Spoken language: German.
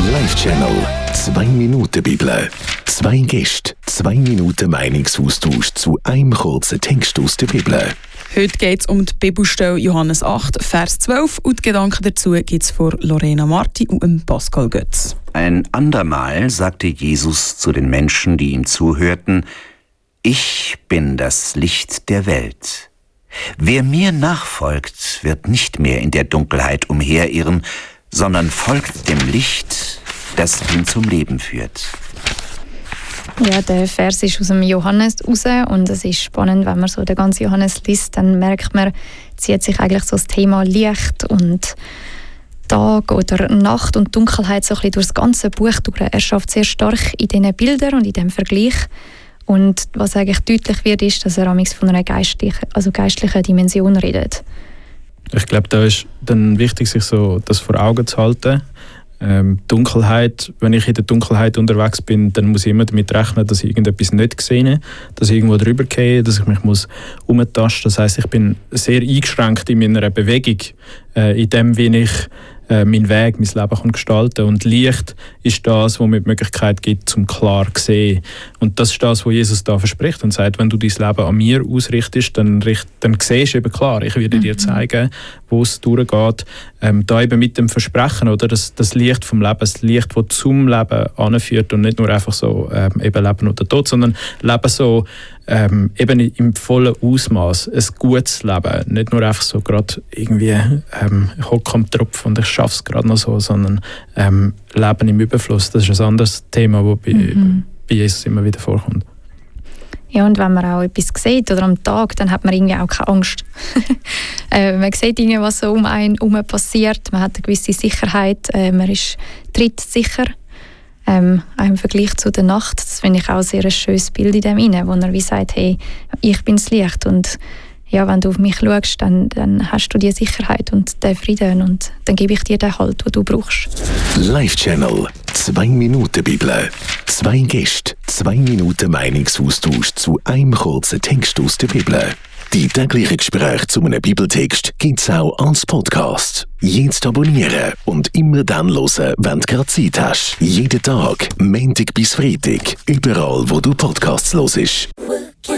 Live-Channel 2 Minuten Bibel. 2 Gäste, 2 Minuten Meinungsaustausch zu einem kurzen Text aus der Bibel. Heute geht es um die Bibelstelle Johannes 8, Vers 12 und die Gedanken dazu gibt es von Lorena Marti und Pascal Götz. Ein andermal sagte Jesus zu den Menschen, die ihm zuhörten: Ich bin das Licht der Welt. Wer mir nachfolgt, wird nicht mehr in der Dunkelheit umherirren, sondern folgt dem Licht, das ihn zum Leben führt. Ja, der Vers ist aus dem Johannes raus und es ist spannend, wenn man so den ganzen Johannes liest, dann merkt man, zieht sich eigentlich so das Thema Licht und Tag oder Nacht und Dunkelheit so ein bisschen durch das ganze Buch durch. Er schafft sehr stark in diesen Bildern und in diesem Vergleich. Und was eigentlich deutlich wird, ist, dass er amigs von einer geistlichen Dimension redet. Ich glaube, da ist dann wichtig, sich so das vor Augen zu halten. Dunkelheit, wenn ich in der Dunkelheit unterwegs bin, dann muss ich immer damit rechnen, dass ich irgendetwas nicht sehe, dass ich irgendwo drüber gehe, dass ich mich umtasten muss. Das heisst, ich bin sehr eingeschränkt in meiner Bewegung, in dem, wie ich meinen Weg, mein Leben kann gestalten. Und Licht ist das, was mir die Möglichkeit gibt, zum klar zu sehen. Und das ist das, was Jesus da verspricht und sagt, wenn du dein Leben an mir ausrichtest, dann siehst du eben klar, ich werde dir zeigen, wo es durchgeht. Da eben mit dem Versprechen, oder das Licht vom Leben, das Licht, das zum Leben anführt und nicht nur einfach so eben Leben oder Tod, sondern Leben so eben im vollen Ausmaß, ein gutes Leben, nicht nur einfach so gerade irgendwie ich hocke am Tropf und ich schaffe es gerade noch so, sondern Leben im Überfluss, das ist ein anderes Thema, das bei Jesus immer wieder vorkommt. Ja, und wenn man auch etwas sieht oder am Tag, dann hat man irgendwie auch keine Angst. Man sieht irgendwie, was so um einen herum passiert, man hat eine gewisse Sicherheit, man ist trittsicher. Im Vergleich zu der Nacht, das finde ich auch sehr ein schönes Bild in dem inne, wo er wie sagt, hey, ich bin das Licht und ja, wenn du auf mich schaust, dann hast du die Sicherheit und den Frieden und dann gebe ich dir den Halt, den du brauchst. Live-Channel 2 Minuten Bibel. 2 Gäste, 2 Minuten Meinungsaustausch zu einem kurzen Text aus der Bibel. Die täglichen Gespräche zu einem Bibeltext gibt es auch als Podcast. Jetzt abonnieren und immer dann hören, wenn du gerade Zeit hast. Jeden Tag, Montag bis Freitag, überall wo du Podcasts hörst.